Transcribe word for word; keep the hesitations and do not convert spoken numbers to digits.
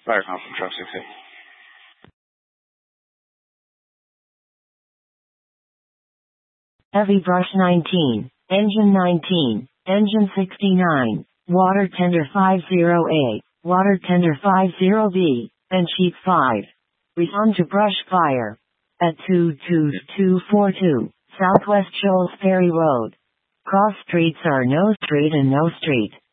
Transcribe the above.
Fire call from truck six eight. Heavy brush nineteen, engine nineteen, engine sixty-nine, water tender fifty A, water tender fifty B, and sheet five. Respond to brush fire. At two two two four two, Southwest Shoals Ferry Road. Cross streets are No Street and No Street.